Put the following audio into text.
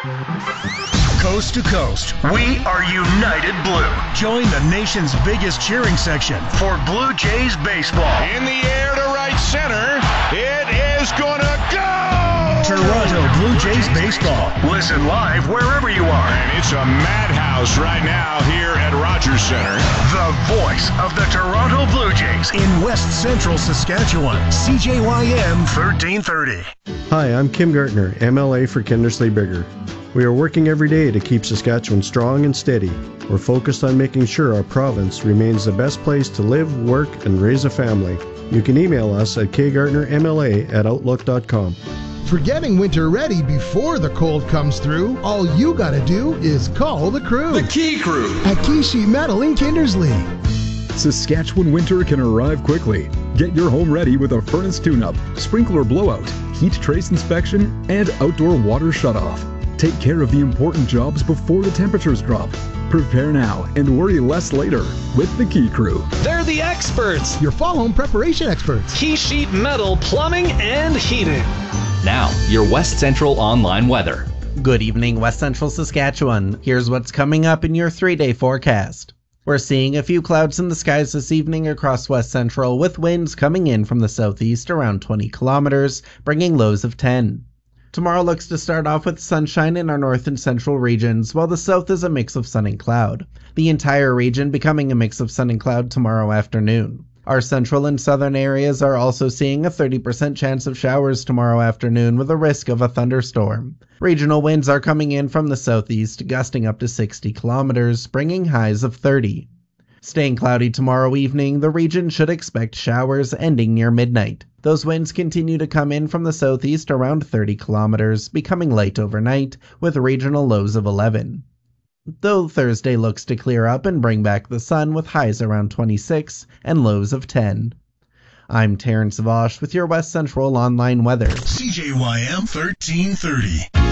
Coast to coast, we are United Blue. Join the nation's biggest cheering section for Blue Jays baseball. In the air to right center, it is gonna go! Toronto Blue Jays baseball. Listen live wherever you are. And it's a madhouse right now here at Rogers Center. The voice of the Toronto Blue Jays in West Central Saskatchewan. CJYM 1330. Hi, I'm Kim Gartner, MLA for Kindersley Bigger. We are working every day to keep Saskatchewan strong and steady. We're focused on making sure our province remains the best place to live, work, and raise a family. You can email us at kgartnermla@outlook.com. For getting winter ready before the cold comes through, all you gotta do is call the crew. The Key Crew at Key Sheet Metal in Kindersley. Saskatchewan winter can arrive quickly. Get your home ready with a furnace tune-up, sprinkler blowout, heat trace inspection, and outdoor water shutoff. Take care of the important jobs before the temperatures drop. Prepare now and worry less later with the Key Crew. They're the experts. Your fall home preparation experts. Key Sheet Metal Plumbing and Heating. Now, your West Central online weather. Good evening, West Central Saskatchewan. Here's what's coming up in your 3-day forecast. We're seeing a few clouds in the skies this evening across West Central, with winds coming in from the southeast around 20 kilometers, bringing lows of 10. Tomorrow looks to start off with sunshine in our north and central regions, while the south is a mix of sun and cloud. The entire region becoming a mix of sun and cloud tomorrow afternoon. Our central and southern areas are also seeing a 30% chance of showers tomorrow afternoon with a risk of a thunderstorm. Regional winds are coming in from the southeast, gusting up to 60 kilometers, bringing highs of 30. Staying cloudy tomorrow evening, the region should expect showers ending near midnight. Those winds continue to come in from the southeast around 30 kilometers, becoming light overnight, with regional lows of 11. Though Thursday looks to clear up and bring back the sun with highs around 26 and lows of 10. I'm Terrence Vosch with your West Central online weather. CJYM 1330.